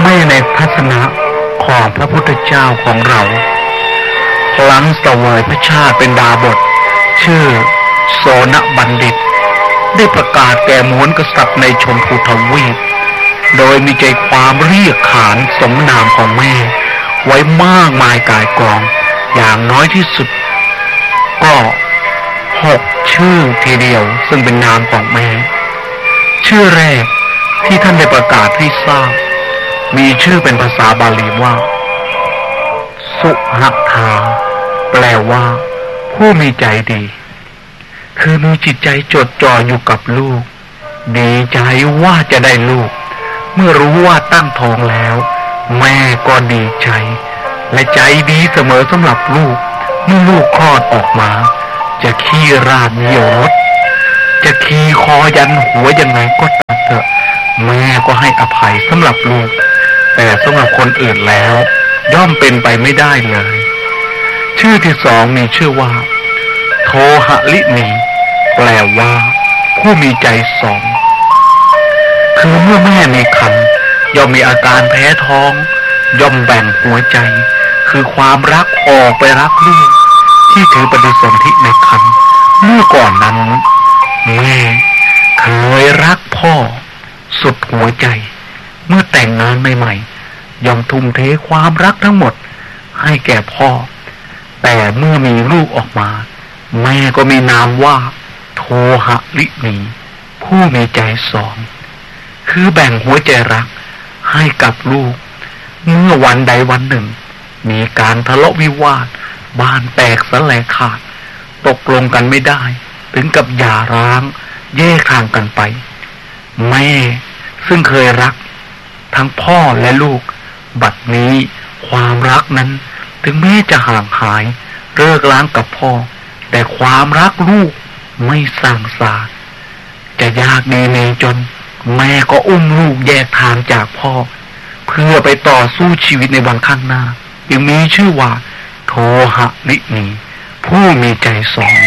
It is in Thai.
ให้ในทัศนะของพระพุทธเจ้าของเราหลังเสวยพระชาติเป็นดาบทชื่อโสนบัณฑิตได้ประกาศแก่มวลกษัตริย์ในชมพูทวีปโดยมีใจความเรียกขานสมนามของแม่ไว้มากมายกายกองอย่างน้อยที่สุดก็6 ชื่อทีเดียวซึ่งเป็นนามของแม่ชื่อแรกที่ท่านได้ประกาศให้ทราบมีชื่อเป็นภาษาบาลีว่าสุหัตถาแปลว่าผู้มีใจดีคือมีจิตใจจดจ่ออยู่กับลูกดีใจว่าจะได้ลูกเมื่อรู้ว่าตั้งท้องแล้วแม่ก็ดีใจและใจดีเสมอสำหรับลูกเมื่อลูกคลอดออกมาจะขี้ราดเหยี่ยวรถจะขี่คอยันหัวยังไงก็ตามเถอะแม่ก็ให้อภัยสำหรับลูกแต่สำหรับคนอื่นแล้วย่อมเป็นไปไม่ได้เลยชื่อที่สองมีชื่อว่าโทหลินีแปลว่าผู้มีใจสองคือเมื่อแม่มีครรภ์ย่อมมีอาการแพ้ท้องย่อมแบ่งหัวใจคือความรักออกไปรักลูกที่ถือปฏิสนธิในครรภ์เมื่อก่อนนั้นแม่เคยรักพ่อสุดหัวใจเมื่อแต่งงานใหม่ๆย่อมทุ่มเทความรักทั้งหมดให้แก่พ่อแต่เมื่อมีลูกออกมาแม่ก็มีนามว่าโทหลินีผู้มีใจสองคือแบ่งหัวใจรักให้กับลูกเมื่อวันใดวันหนึ่งมีการทะเลาะวิวาทบ้านแตกสลายขาดตกลงกันไม่ได้ถึงกับหย่าร้างแยกทางกันไปแม่ซึ่งเคยรักทั้งพ่อและลูกบัดนี้ความรักนั้นถึงแม้จะห่างหายเลิกล้างกับพ่อแต่ความรักลูกไม่สั่งสาจะยากดีเนจนแม่ก็อุ้มลูกแยกทางจากพ่อเพื่อไปต่อสู้ชีวิตในวันข้างหน้าจึงมีชื่อว่าโทหลินีผู้มีใจสอง